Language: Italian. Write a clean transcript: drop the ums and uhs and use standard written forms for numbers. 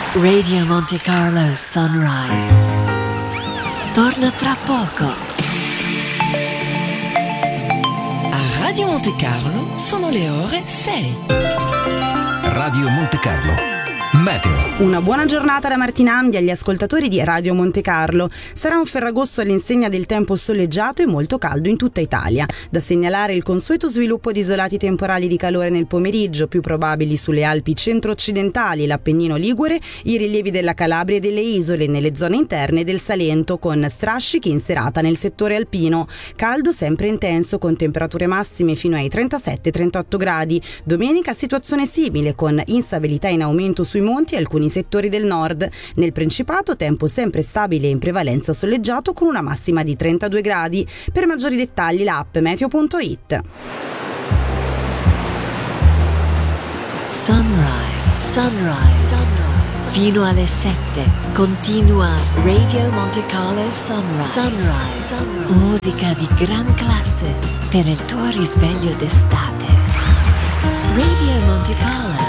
Radio Monte Carlo Sunrise. Torna tra poco. A Radio Monte Carlo sono le ore 6. Radio Monte Carlo Meteo. Una buona giornata da Martina Amdi agli ascoltatori di Radio Monte Carlo. Sarà un Ferragosto all'insegna del tempo soleggiato e molto caldo in tutta Italia. Da segnalare il consueto sviluppo di isolati temporali di calore nel pomeriggio, più probabili sulle Alpi centro-occidentali, l'Appennino Ligure, i rilievi della Calabria e delle isole, nelle zone interne del Salento, con strascichi in serata nel settore alpino. Caldo sempre intenso, con temperature massime fino ai 37-38 gradi. Domenica situazione simile, con instabilità in aumento sui monti e alcuni settori del nord. Nel Principato tempo sempre stabile e in prevalenza soleggiato con una massima di 32 gradi. Per maggiori dettagli l'app meteo.it. Sunrise. Fino alle 7 continua Radio Monte Carlo Sunrise. Musica di gran classe per il tuo risveglio d'estate. Radio Monte Carlo.